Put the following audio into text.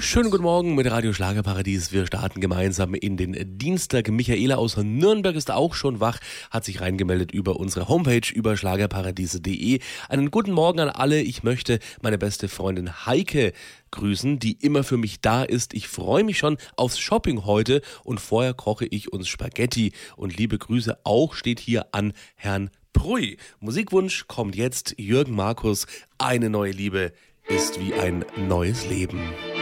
Schönen guten Morgen mit Radio Schlagerparadies. Wir starten gemeinsam in den Dienstag. Michaela aus Nürnberg ist auch schon wach, hat sich reingemeldet über unsere Homepage über schlagerparadiese.de. Einen guten Morgen an alle. Ich möchte meine beste Freundin Heike grüßen, die immer für mich da ist. Ich freue mich schon aufs Shopping heute und vorher koche ich uns Spaghetti. Und liebe Grüße auch steht hier an Herrn Prui. Musikwunsch kommt jetzt Jürgen Markus. Eine neue Liebe ist wie ein neues Leben.